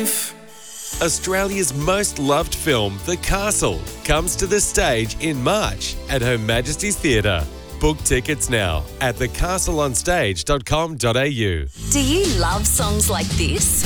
Australia's most loved film, The Castle, comes to the stage in March at Her Majesty's Theatre. Book tickets now at thecastleonstage.com.au. Do you love songs like this?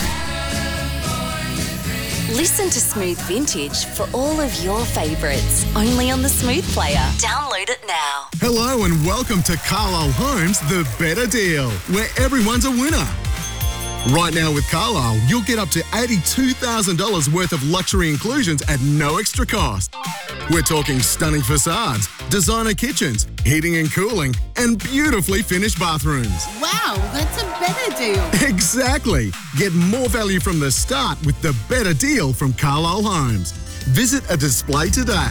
Listen to Smooth Vintage for all of your favourites, only on the Smooth Player. Download it now. Hello and welcome to Carlisle Homes, The Better Deal, where everyone's a winner. Right now with Carlisle, you'll get up to $82,000 worth of luxury inclusions at no extra cost. We're talking stunning facades, designer kitchens, heating and cooling, and beautifully finished bathrooms. Wow, that's a better deal. Exactly. Get more value from the start with the better deal from Carlisle Homes. Visit a display today.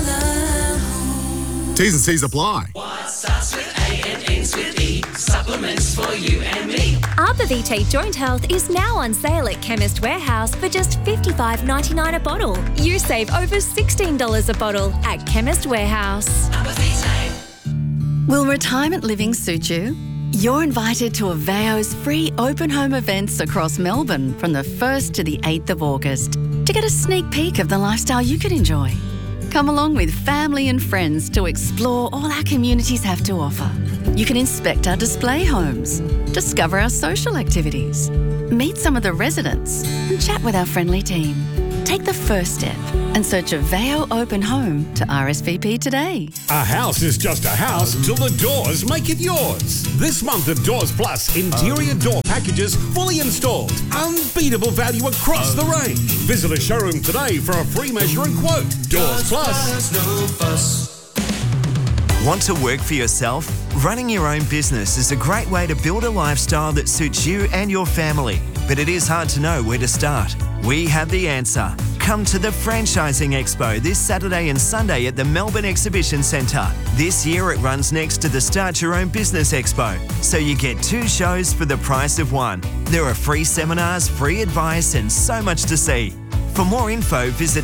T's and C's apply. What starts with A and ends with E? Supplements for you and me. Arbor Vitae Joint Health is now on sale at Chemist Warehouse for just $55.99 a bottle. You save over $16 a bottle at Chemist Warehouse. Arbor Vitae. Will retirement living suit you? You're invited to Aveo's free open home events across Melbourne from the 1st to the 8th of August to get a sneak peek of the lifestyle you could enjoy. Come along with family and friends to explore all our communities have to offer. You can inspect our display homes, discover our social activities, meet some of the residents, and chat with our friendly team. Take the first step and search Aveo Open Home to RSVP today. A house is just a house till the doors make it yours. This month at Doors Plus, interior door packages fully installed. Unbeatable value across the range. Visit a showroom today for a free measure and quote. Doors Plus. No fuss. Want to work for yourself? Running your own business is a great way to build a lifestyle that suits you and your family. But it is hard to know where to start. We have the answer. Come to the Franchising Expo this Saturday and Sunday at the Melbourne Exhibition Centre. This year it runs next to the Start Your Own Business Expo, so you get 2 shows for the price of 1. There are free seminars, free advice and so much to see. For more info, visit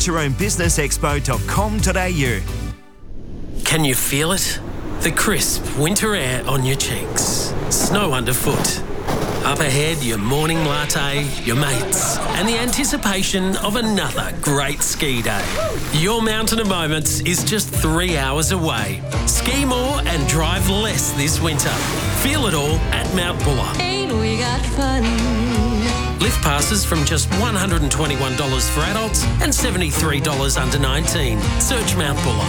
startyourownbusinessexpo.com.au. Can you feel it? The crisp winter air on your cheeks. Snow underfoot. Up ahead, your morning latte, your mates, and the anticipation of another great ski day. Your Mountain of Moments is just 3 hours away. Ski more and drive less this winter. Feel it all at Mount Buller. Ain't we got fun? Lift passes from just $121 for adults and $73 under 19. Search Mount Buller.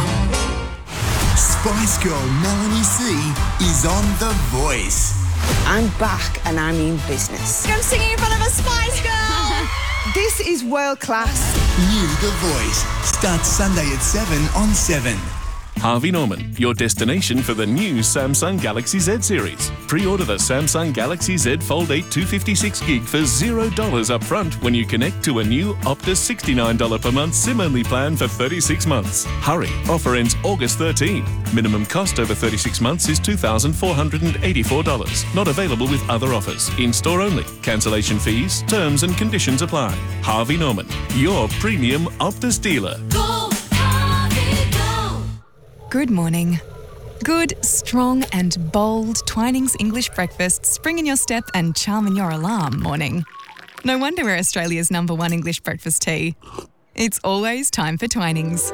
Spice Girl Melanie C is on The Voice. I'm back and I mean business. I'm singing in front of a Spice Girl. This is world class. New The Voice starts Sunday at 7 on 7. Harvey Norman, your destination for the new Samsung Galaxy Z series. Pre-order the Samsung Galaxy Z Fold 8 256GB for $0 up front when you connect to a new Optus $69 per month SIM-only plan for 36 months. Hurry, offer ends August 13. Minimum cost over 36 months is $2,484. Not available with other offers. In-store only. Cancellation fees, terms and conditions apply. Harvey Norman, your premium Optus dealer. Good morning. Good, strong and bold Twinings English breakfast spring in your step and charm in your alarm morning. No wonder we're Australia's #1 English breakfast tea. It's always time for Twinings.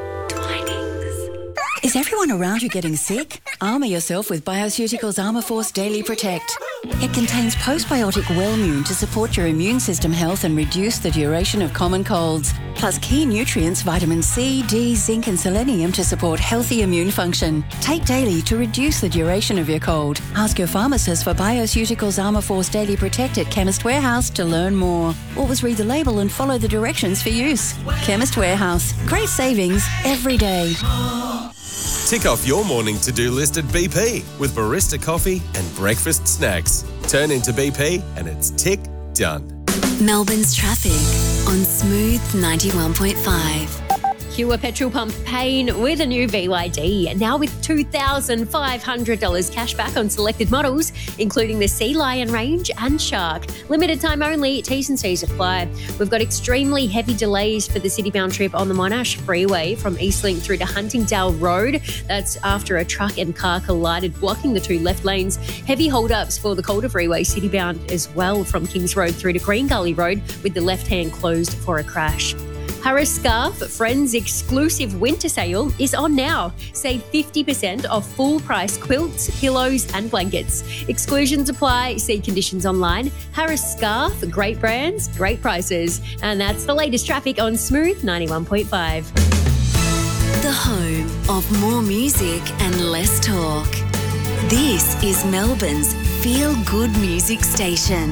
Is everyone around you getting sick? Armour yourself with Bioceuticals Armour Force Daily Protect. It contains postbiotic Wellmune to support your immune system health and reduce the duration of common colds. Plus key nutrients vitamin C, D, zinc and selenium to support healthy immune function. Take daily to reduce the duration of your cold. Ask your pharmacist for Bioceuticals Armour Force Daily Protect at Chemist Warehouse to learn more. Always read the label and follow the directions for use. Chemist Warehouse. Great savings every day. Tick off your morning to-do list at BP with barista coffee and breakfast snacks. Turn into BP and it's tick done. Melbourne's traffic on Smooth 91.5. Cure petrol pump pain with a new BYD. Now with $2,500 cash back on selected models, including the Sea Lion range and Shark. Limited time only, T's and C's apply. We've got extremely heavy delays for the city-bound trip on the Monash Freeway from Eastlink through to Huntingdale Road. That's after a truck and car collided, blocking the two left lanes. Heavy hold-ups for the Calder Freeway city-bound as well from Kings Road through to Green Gully Road with the left-hand closed for a crash. Harris Scarf Friends exclusive winter sale is on now. Save 50% off full price quilts, pillows and blankets. Exclusions apply. See conditions online. Harris Scarf, great brands, great prices. And that's the latest traffic on Smooth 91.5. The home of more music and less talk. This is Melbourne's Feel Good Music Station.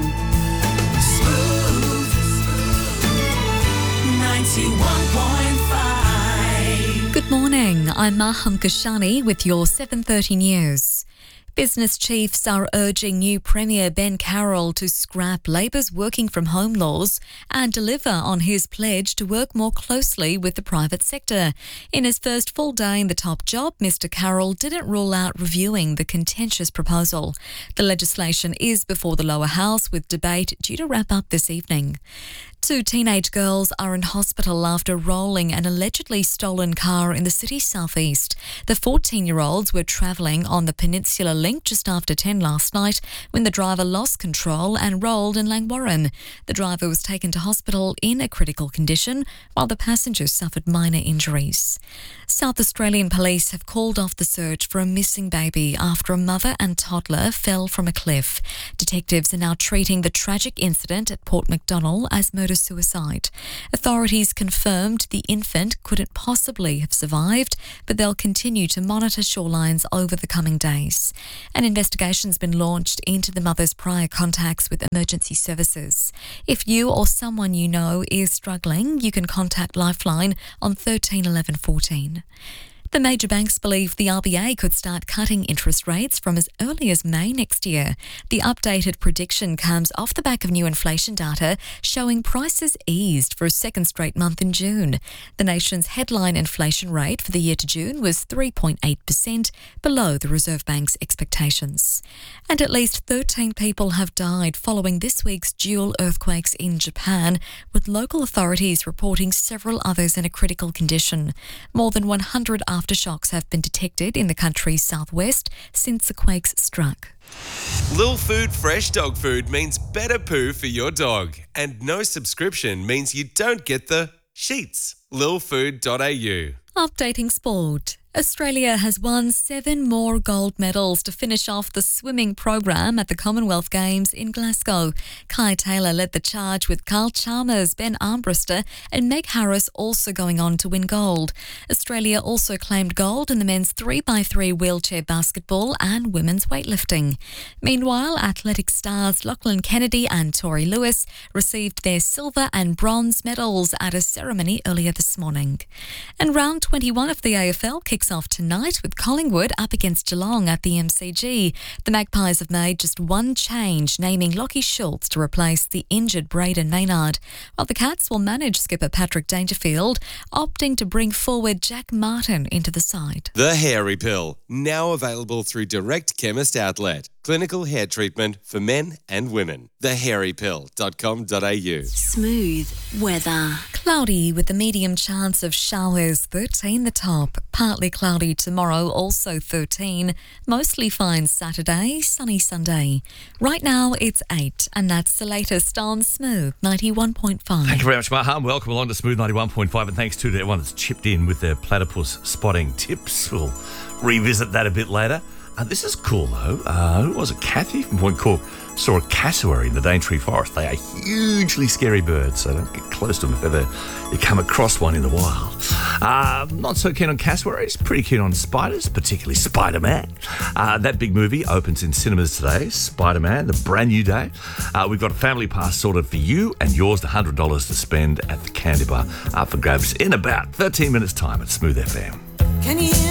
91.5. Good morning, I'm Maham Kashani with your 7:30 news. Business chiefs are urging new Premier Ben Carroll to scrap Labor's working from home laws and deliver on his pledge to work more closely with the private sector. In his first full day in the top job, Mr Carroll didn't rule out reviewing the contentious proposal. The legislation is before the lower house with debate due to wrap up this evening. 2 teenage girls are in hospital after rolling an allegedly stolen car in the city's southeast. The 14-year-olds were travelling on the Peninsula Link just after 10 last night when the driver lost control and rolled in Langwarrin. The driver was taken to hospital in a critical condition while the passengers suffered minor injuries. South Australian police have called off the search for a missing baby after a mother and toddler fell from a cliff. Detectives are now treating the tragic incident at Port Macdonnell as murder-suicide. Authorities confirmed the infant couldn't possibly have survived, but they'll continue to monitor shorelines over the coming days. An investigation's been launched into the mother's prior contacts with emergency services. If you or someone you know is struggling, you can contact Lifeline on 13 11 14. The major banks believe the RBA could start cutting interest rates from as early as May next year. The updated prediction comes off the back of new inflation data showing prices eased for a second straight month in June. The nation's headline inflation rate for the year to June was 3.8%, below the Reserve Bank's expectations. And at least 13 people have died following this week's dual earthquakes in Japan, with local authorities reporting several others in a critical condition. More than 100 aftershocks have been detected in the country's southwest since the quakes struck. Lil Food fresh dog food means better poo for your dog. And no subscription means you don't get the sheets. lilfood.au. Updating sport. Australia has won 7 more gold medals to finish off the swimming program at the Commonwealth Games in Glasgow. Kai Taylor led the charge with Carl Chalmers, Ben Armbruster and Meg Harris also going on to win gold. Australia also claimed gold in the men's 3x3 wheelchair basketball and women's weightlifting. Meanwhile, athletic stars Lachlan Kennedy and Tori Lewis received their silver and bronze medals at a ceremony earlier this morning. And round 21 of the AFL kicks off tonight with Collingwood up against Geelong at the MCG. The Magpies have made just one change, naming Lockie Schultz to replace the injured Braden Maynard, while the Cats will manage skipper Patrick Dangerfield, opting to bring forward Jack Martin into the side. The Hairy Pill, now available through Direct Chemist Outlet. Clinical hair treatment for men and women. thehairypill.com.au. Smooth weather. Cloudy with a medium chance of showers, 13 the top. Partly cloudy tomorrow, also 13. Mostly fine Saturday, sunny Sunday. Right now it's 8, and that's the latest on Smooth 91.5. Thank you very much, Maham. Welcome along to Smooth 91.5, and thanks to everyone that's chipped in with their platypus spotting tips. We'll revisit that a bit later. This is cool, though. Who was it? Kathy from Point Cook saw a cassowary in the Daintree Forest. They are hugely scary birds, so don't get close to them if ever you come across one in the wild. Not so keen on cassowaries, pretty keen on spiders, particularly Spider-Man. That big movie opens in cinemas today, Spider-Man, the brand new day. We've got a family pass sorted for you and yours, the $100 to spend at the Candy Bar, up for grabs in about 13 minutes' time at Smooth FM. Can you hear